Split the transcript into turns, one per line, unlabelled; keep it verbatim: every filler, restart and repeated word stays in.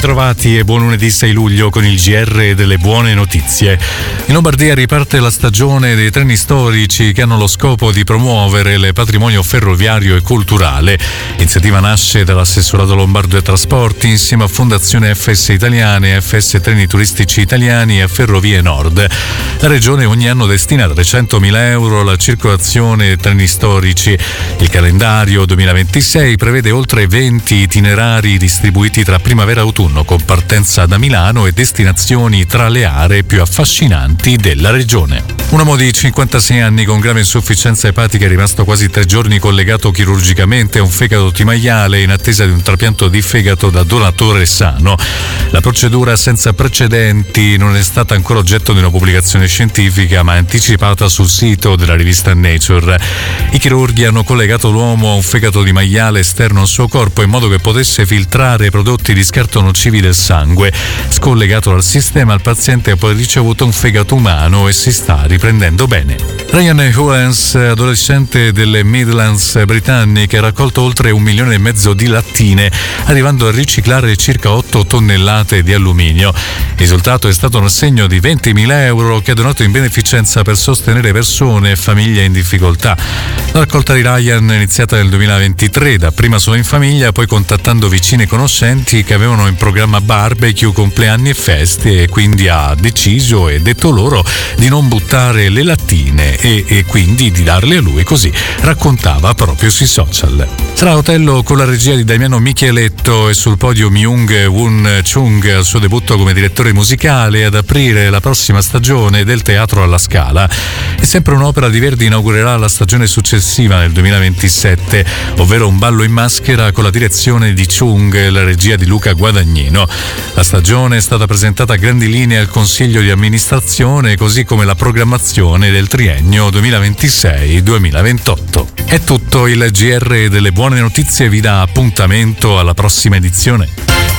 Bentrovati e buon lunedì sei luglio con il G R delle buone notizie. In Lombardia riparte la stagione dei treni storici che hanno lo scopo di promuovere il patrimonio ferroviario e culturale. L'iniziativa nasce dall'assessorato lombardo ai trasporti insieme a Fondazione F S Italiane, F S Treni Turistici Italiani e Ferrovie Nord. La regione ogni anno destina trecentomila euro alla circolazione dei treni storici. Il calendario duemilaventisei prevede oltre venti itinerari distribuiti tra primavera e autunno, con partenza da Milano e destinazioni tra le aree più affascinanti della regione. Un uomo di cinquantasei anni con grave insufficienza epatica è rimasto quasi tre giorni collegato chirurgicamente a un fegato di maiale in attesa di un trapianto di fegato da donatore sano. La procedura senza precedenti non è stata ancora oggetto di una pubblicazione scientifica, ma è anticipata sul sito della rivista Nature. I chirurghi hanno collegato l'uomo a un fegato di maiale esterno al suo corpo in modo che potesse filtrare prodotti di scarto nocivi del sangue. Scollegato dal sistema, il paziente ha poi ricevuto un fegato umano e si sta riprendendo bene. Ryan Hewlands, adolescente delle Midlands britanniche, ha raccolto oltre un milione e mezzo di lattine, arrivando a riciclare circa otto tonnellate di alluminio. Il risultato è stato un assegno di ventimila euro che ha donato in beneficenza per sostenere persone e famiglie in difficoltà. La raccolta di Ryan è iniziata nel duemilaventitré, dapprima solo in famiglia, poi contattando vicini e conoscenti che avevano in programma barbecue, compleanni e feste, e quindi ha deciso e detto loro di non buttare le lattine e, e quindi di darle a lui, così raccontava proprio sui social. Sarà Otello con la regia di Damiano Micheletto e sul podio Myung Won Chung al suo debutto come direttore musicale ad aprire la prossima stagione del Teatro alla Scala. E sempre un'opera di Verdi inaugurerà la stagione successiva nel duemilaventisette, ovvero Un ballo in maschera con la direzione di Chung e la regia di Luca Guadagnino. La stagione è stata presentata a grandi linee al Consiglio di amministrazione, così come la programmazione del triennio duemilaventisei duemilaventotto. È tutto, il G R delle buone notizie vi dà appuntamento alla prossima edizione.